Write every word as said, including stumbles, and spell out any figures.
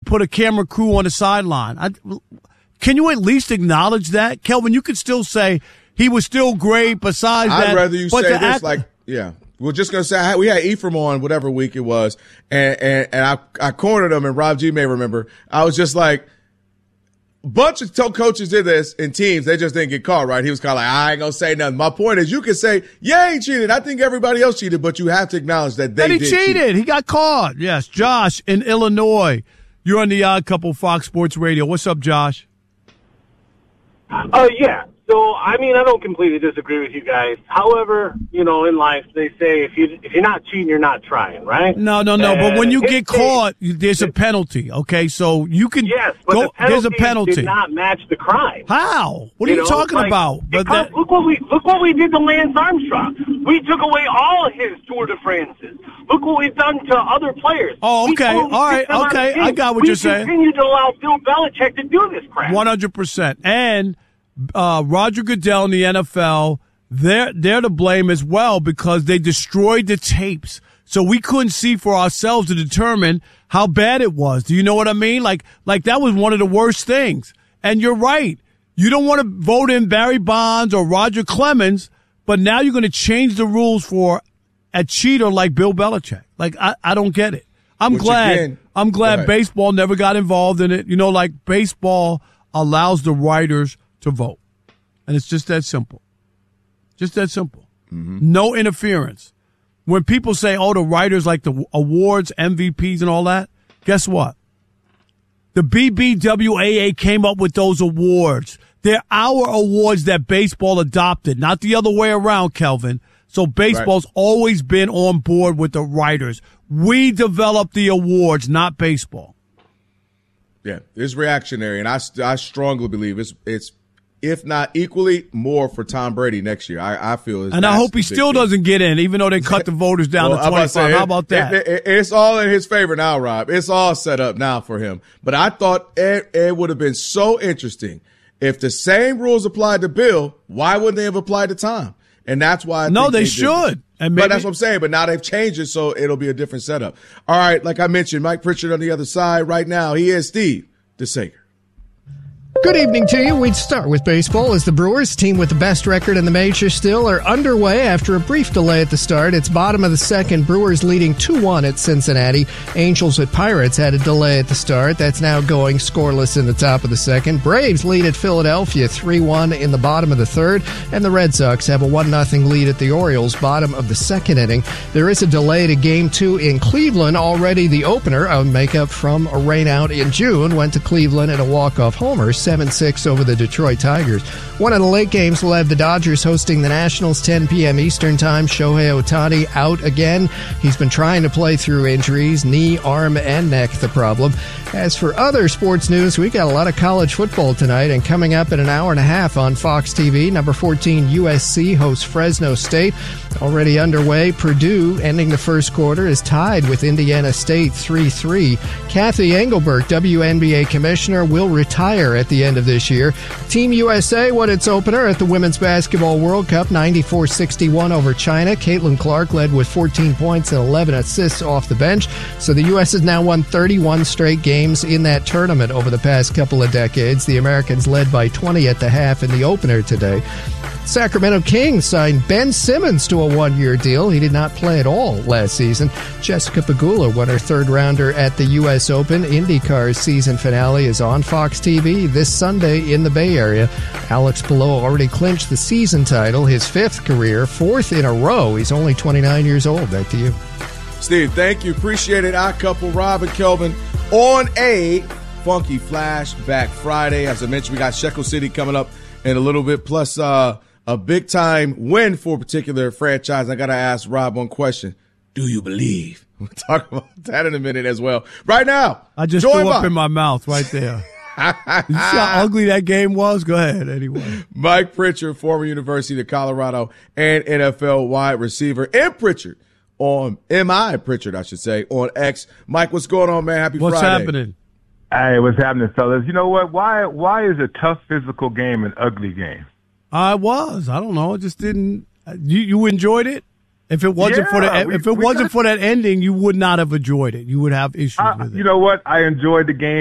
put a camera crew on the sideline. I, can you at least acknowledge that? Kelvin, you could still say he was still great besides I'd that. I'd rather you say this act- like, yeah. We're just going to say, we had Ephraim on whatever week it was, and, and, and I, I cornered him, and Rob G may remember. I was just like, a bunch of coaches did this in teams. They just didn't get caught, right? He was kind of like, I ain't going to say nothing. My point is, you can say, yeah, he cheated. I think everybody else cheated, but you have to acknowledge that they and he did cheated. Cheat. He got caught. Yes. Josh in Illinois. You're on the Odd Couple Fox Sports Radio. What's up, Josh? Oh, uh, yeah. So, I mean, I don't completely disagree with you guys. However, you know, in life, they say if, you, if you're not cheating, you're not trying, right? No, no, no. And but when you get it, caught, there's a penalty, okay? So you can yes, but go. The penalty there's a penalty. did not match the crime. How? What are you, you know, talking like, about? But that, look what we look what we did to Lance Armstrong. We took away all his Tour de France's. Look what we've done to other players. Oh, okay. All right. Okay. I got what we you're saying. We continue to allow Bill Belichick to do this crap. one hundred percent. And uh, Roger Goodell in the N F L, they're, they're to blame as well because they destroyed the tapes. So we couldn't see for ourselves to determine how bad it was. Do you know what I mean? Like, like that was one of the worst things. And you're right. You don't want to vote in Barry Bonds or Roger Clemens, but now you're going to change the rules for a cheater like Bill Belichick. Like, I, I don't get it. I'm Which glad, again, I'm glad baseball never got involved in it. You know, like baseball allows the writers to vote. And it's just that simple. Just that simple. Mm-hmm. No interference. When people say, oh, the writers like the awards, M V Ps and all that, guess what? The B B W A A came up with those awards. They're our awards that baseball adopted, not the other way around, Kelvin. So baseball's right. always been on board with the writers. We developed the awards, not baseball. Yeah, it's reactionary, and I, I strongly believe it's it's if not equally more for Tom Brady next year. I, I feel, and I hope he still thing. doesn't get in, even though they cut the voters down well, to twenty-five. Say, How about that? It, it, it's all in his favor now, Rob. It's all set up now for him. But I thought it, it would have been so interesting if the same rules applied to Bill. Why wouldn't they have applied to Tom? And that's why I no, think they, they should. And maybe, but that's what I'm saying. But now they've changed it, so it'll be a different setup. All right, like I mentioned, Mike Pritchard on the other side right now. He is Steve DeSager. Good evening to you. We'd start with baseball as the Brewers, team with the best record in the major, still are underway after a brief delay at the start. It's bottom of the second. Brewers leading two one at Cincinnati. Angels at Pirates had a delay at the start. That's now going scoreless in the top of the second. Braves lead at Philadelphia three one in the bottom of the third. And the Red Sox have a one nothing lead at the Orioles, bottom of the second inning. There is a delay to game two in Cleveland. Already the opener, a makeup from a rainout in June, went to Cleveland in a walk-off homer. seven six over the Detroit Tigers. One of the late games will have the Dodgers hosting the Nationals, ten p.m. Eastern Time. Shohei Ohtani out again. He's been trying to play through injuries, knee, arm, and neck, the problem. As for other sports news, we got a lot of college football tonight, and coming up in an hour and a half on Fox T V, number fourteen U S C hosts Fresno State. Already underway, Purdue, ending the first quarter, is tied with Indiana State three three. Kathy Engelbert, W N B A commissioner, will retire at the end of this year. Team U S A won its opener at the Women's Basketball World Cup, ninety-four sixty-one over China. Caitlin Clark led with fourteen points and eleven assists off the bench. So the U S has now won thirty-one straight games in that tournament over the past couple of decades. The Americans led by twenty at the half in the opener today. Sacramento Kings signed Ben Simmons to a one-year deal. He did not play at all last season. Jessica Pegula won her third-rounder at the U S Open. IndyCar's season finale is on Fox T V this Sunday in the Bay Area. Alex Palou already clinched the season title, his fifth career, fourth in a row. He's only twenty-nine years old. Back to you. Steve, thank you. Appreciate it. Odd Couple, Rob and Kelvin on a Funky Flashback Friday. As I mentioned, we got Shekel City coming up in a little bit, plus uh, a big-time win for a particular franchise. I got to ask Rob one question. Do you believe? We'll talk about that in a minute as well. Right now, I just threw up in my mouth right there. You see how ugly that game was? Go ahead, anyway. Mike Pritchard, former University of Colorado and N F L wide receiver, and Pritchard on M I Pritchard, I should say, on X. Mike, what's going on, man? Happy what's Friday. What's happening? Hey, what's happening, fellas? You know what? Why why is a tough physical game an ugly game? I was. I don't know. It just didn't. You you enjoyed it? If it wasn't yeah, for the we, if it wasn't got, for that ending, you would not have enjoyed it. You would have issues I, with it. You know what? I enjoyed the game.